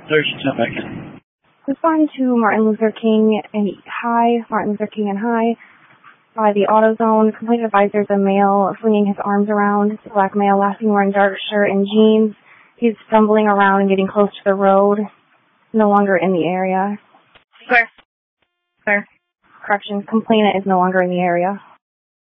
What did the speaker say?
Station 10 back in. Respond to Martin Luther King and High, Martin Luther King and High, by the AutoZone. Complaint advisor is a male swinging his arms around. Black male, last seen wearing dark shirt and jeans. He's stumbling around and getting close to the road. No longer in the area. Where? Corrections. Complainant is no longer in the area.